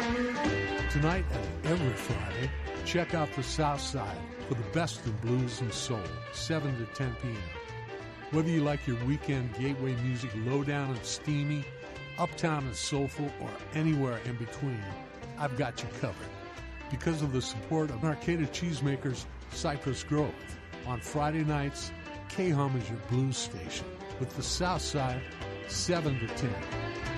Tonight and every Friday, check out the South Side for the best of blues and soul, 7 to 10 p.m. Whether you like your weekend gateway music low down and steamy, uptown and soulful, or anywhere in between, I've got you covered. Because of the support of Arcata Cheesemakers Cypress Grove, on Friday nights, K-Hum is your blues station with the South Side, 7 to 10.